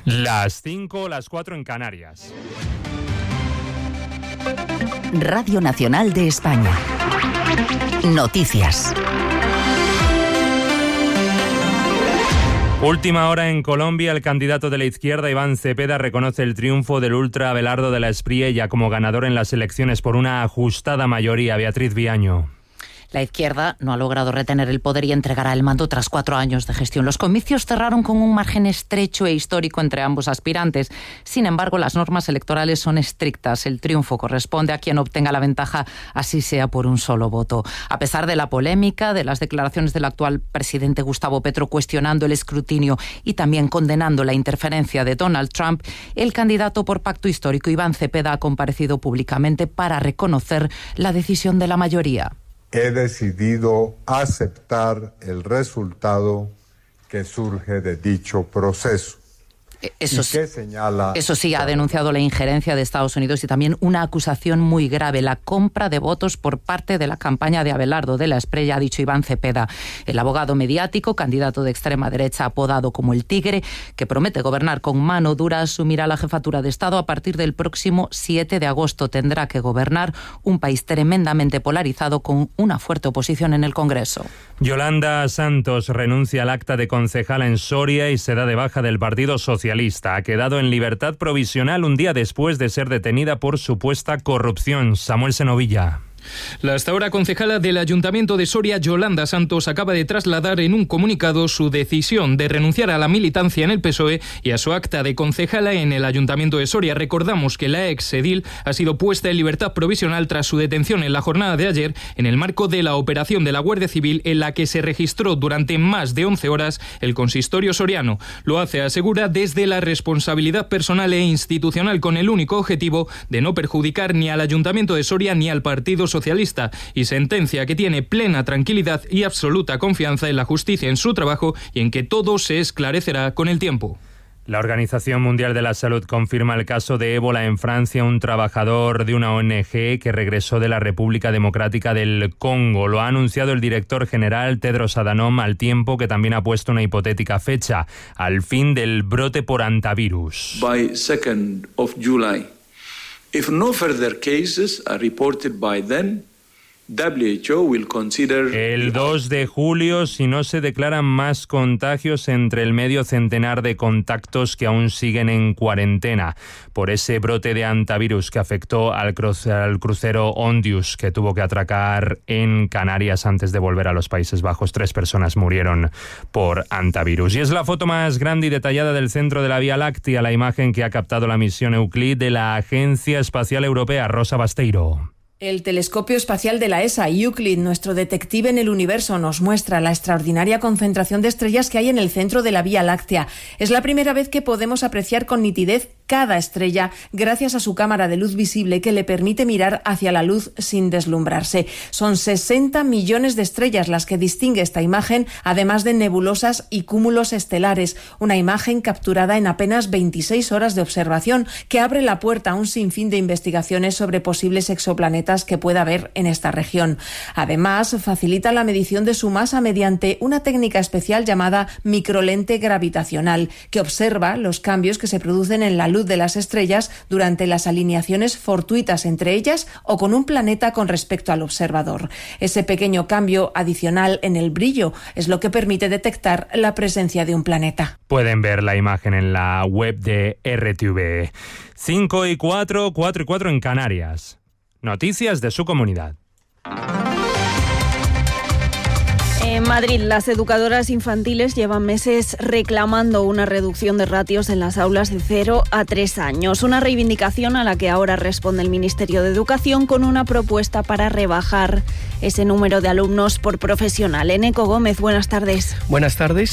Las 5, las 4 en Canarias. Radio Nacional de España. Noticias. Última hora en Colombia. El candidato de la izquierda, Iván Cepeda, reconoce el triunfo del ultra Abelardo de la Espriella como ganador en las elecciones por una ajustada mayoría. Beatriz Viaño. La izquierda no ha logrado retener el poder y entregará el mando tras 4 años de gestión. Los comicios cerraron con un margen estrecho e histórico entre ambos aspirantes. Sin embargo, las normas electorales son estrictas. El triunfo corresponde a quien obtenga la ventaja, así sea por un solo voto. A pesar de la polémica, de las declaraciones del actual presidente Gustavo Petro cuestionando el escrutinio y también condenando la interferencia de Donald Trump, el candidato por pacto histórico, Iván Cepeda, ha comparecido públicamente para reconocer la decisión de la mayoría. He decidido aceptar el resultado que surge de dicho proceso. Eso sí, ha denunciado la injerencia de Estados Unidos y también una acusación muy grave, la compra de votos por parte de la campaña de Abelardo de la Espriella, ha dicho Iván Cepeda. El abogado mediático, candidato de extrema derecha apodado como el Tigre, que promete gobernar con mano dura, asumirá la jefatura de Estado a partir del próximo 7 de agosto. Tendrá que gobernar un país tremendamente polarizado con una fuerte oposición en el Congreso. Yolanda Santos renuncia al acta de concejala en Soria y se da de baja del Partido Socialista. Ha quedado en libertad provisional un día después de ser detenida por supuesta corrupción. Samuel Senovilla. La hasta ahora concejala del Ayuntamiento de Soria, Yolanda Santos, acaba de trasladar en un comunicado su decisión de renunciar a la militancia en el PSOE y a su acta de concejala en el Ayuntamiento de Soria. Recordamos que la ex edil ha sido puesta en libertad provisional tras su detención en la jornada de ayer en el marco de la operación de la Guardia Civil en la que se registró durante más de 11 horas el consistorio soriano. Lo hace, asegura, desde la responsabilidad personal e institucional con el único objetivo de no perjudicar ni al Ayuntamiento de Soria ni al Partido Socialista, y sentencia que tiene plena tranquilidad y absoluta confianza en la justicia, en su trabajo y en que todo se esclarecerá con el tiempo. La Organización Mundial de la Salud confirma el caso de ébola en Francia, un trabajador de una ONG que regresó de la República Democrática del Congo. Lo ha anunciado el director general Tedros Adhanom, al tiempo que también ha puesto una hipotética fecha, al fin del brote por hantavirus. By 2nd of July. If no further cases are reported by then, WHO will consider... El 2 de julio, si no se declaran más contagios entre el medio centenar de contactos que aún siguen en cuarentena por ese brote de hantavirus que afectó al crucero Ondius, que tuvo que atracar en Canarias antes de volver a los Países Bajos. 3 personas murieron por hantavirus. Y es la foto más grande y detallada del centro de la Vía Láctea, la imagen que ha captado la misión Euclid de la Agencia Espacial Europea. Rosa Basteiro. El telescopio espacial de la ESA, Euclid, nuestro detective en el universo, nos muestra la extraordinaria concentración de estrellas que hay en el centro de la Vía Láctea. Es la primera vez que podemos apreciar con nitidez cada estrella gracias a su cámara de luz visible que le permite mirar hacia la luz sin deslumbrarse. Son 60 millones de estrellas las que distingue esta imagen, además de nebulosas y cúmulos estelares. Una imagen capturada en apenas 26 horas de observación que abre la puerta a un sinfín de investigaciones sobre posibles exoplanetas que pueda haber en esta región. Además, facilita la medición de su masa mediante una técnica especial llamada microlente gravitacional, que observa los cambios que se producen en la luz de las estrellas durante las alineaciones fortuitas entre ellas o con un planeta con respecto al observador. Ese pequeño cambio adicional en el brillo es lo que permite detectar la presencia de un planeta. Pueden ver la imagen en la web de RTV. 5 y 4, 4 y 4 en Canarias. Noticias de su comunidad. En Madrid, las educadoras infantiles llevan meses reclamando una reducción de ratios en las aulas de 0 a 3 años. Una reivindicación a la que ahora responde el Ministerio de Educación con una propuesta para rebajar ese número de alumnos por profesional. Eneco Gómez, buenas tardes. Buenas tardes.